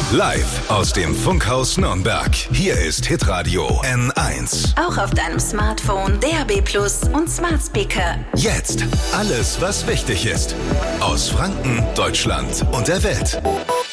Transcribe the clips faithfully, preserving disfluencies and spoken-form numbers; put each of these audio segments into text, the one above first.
Live aus dem Funkhaus Nürnberg. Hier ist Hitradio N eins. Auch auf deinem Smartphone, D A B Plus und Smart Speaker. Jetzt alles, was wichtig ist. Aus Franken, Deutschland und der Welt.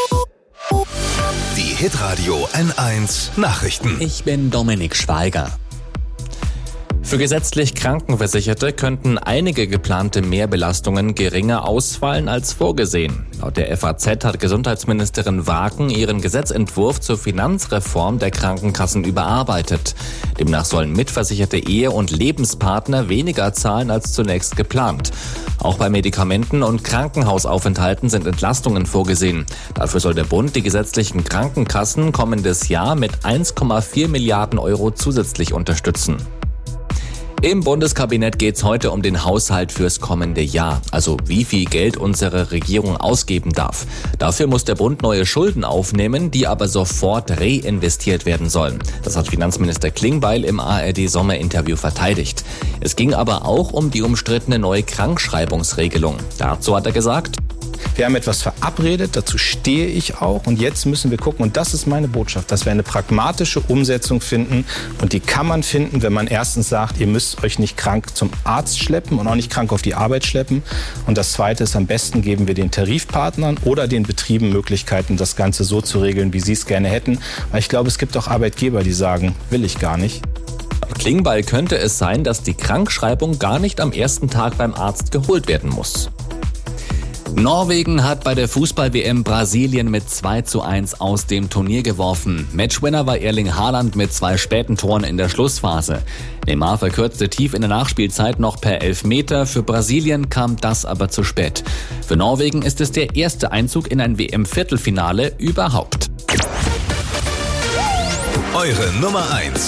Die Hitradio N eins Nachrichten. Ich bin Dominik Schweiger. Für gesetzlich Krankenversicherte könnten einige geplante Mehrbelastungen geringer ausfallen als vorgesehen. Laut der F A Z hat Gesundheitsministerin Waken ihren Gesetzentwurf zur Finanzreform der Krankenkassen überarbeitet. Demnach sollen mitversicherte Ehe- und Lebenspartner weniger zahlen als zunächst geplant. Auch bei Medikamenten und Krankenhausaufenthalten sind Entlastungen vorgesehen. Dafür soll der Bund die gesetzlichen Krankenkassen kommendes Jahr mit eins Komma vier Milliarden Euro zusätzlich unterstützen. Im Bundeskabinett geht's heute um den Haushalt fürs kommende Jahr, also wie viel Geld unsere Regierung ausgeben darf. Dafür muss der Bund neue Schulden aufnehmen, die aber sofort reinvestiert werden sollen. Das hat Finanzminister Klingbeil im A R D-Sommerinterview verteidigt. Es ging aber auch um die umstrittene neue Krankschreibungsregelung. Dazu hat er gesagt: Wir haben etwas verabredet, dazu stehe ich auch und jetzt müssen wir gucken, und das ist meine Botschaft, dass wir eine pragmatische Umsetzung finden, und die kann man finden, wenn man erstens sagt, ihr müsst euch nicht krank zum Arzt schleppen und auch nicht krank auf die Arbeit schleppen, und das Zweite ist, am besten geben wir den Tarifpartnern oder den Betrieben Möglichkeiten, das Ganze so zu regeln, wie sie es gerne hätten, weil ich glaube, es gibt auch Arbeitgeber, die sagen, will ich gar nicht. Laut Klingbeil könnte es sein, dass die Krankschreibung gar nicht am ersten Tag beim Arzt geholt werden muss. Norwegen hat bei der Fußball-W M Brasilien mit zwei zu eins aus dem Turnier geworfen. Matchwinner war Erling Haaland mit zwei späten Toren in der Schlussphase. Neymar verkürzte tief in der Nachspielzeit noch per Elfmeter. Für Brasilien kam das aber zu spät. Für Norwegen ist es der erste Einzug in ein W M-Viertelfinale überhaupt. Eure Nummer eins.